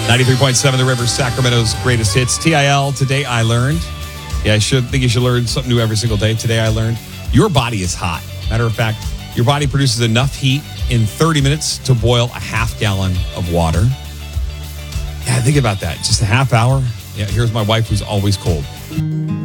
93.7 The River, Sacramento's greatest hits. TIL, today I learned. Yeah, I think you should learn something new every single day. Today I learned your body is hot. Matter of fact, your body produces enough heat in 30 minutes to boil a half gallon of water. Yeah, think about that. Just a half hour. Yeah, here's my wife who's always cold.